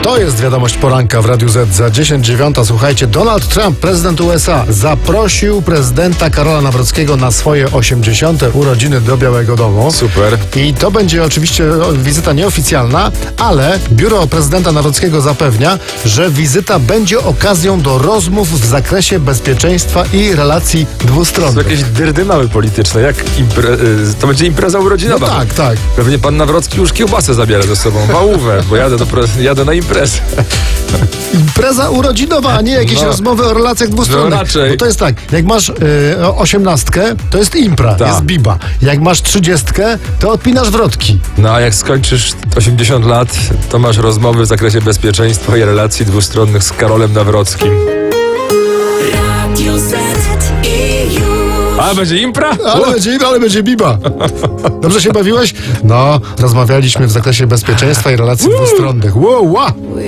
To jest wiadomość poranka w Radiu Z za 10:09. Słuchajcie, Donald Trump, prezydent USA, zaprosił prezydenta Karola Nawrockiego na swoje 80. urodziny do Białego Domu. Super. I to będzie oczywiście wizyta nieoficjalna, ale biuro prezydenta Nawrockiego zapewnia, że wizyta będzie okazją do rozmów w zakresie bezpieczeństwa i relacji To dwustronnych. jakieś dyrdymały polityczne. To będzie impreza No urodzinowa. tak. Pewnie pan Nawrocki już kiełbasę zabiera ze sobą. Wałówę, bo jadę na imprezę. Impreza urodzinowa, a nie jakieś rozmowy o relacjach dwustronnych. No raczej. Bo to jest tak, jak masz 18, to jest impra, Tak. jest biba. Jak masz 30, to odpinasz wrotki. No a jak skończysz 80 lat, to masz rozmowy w zakresie bezpieczeństwa i relacji dwustronnych z Karolem Nawrockim. Radio Z i już. A będzie impra? Ale będzie biba. Dobrze się bawiłeś? No, rozmawialiśmy w zakresie bezpieczeństwa i relacji dwustronnych. Wow.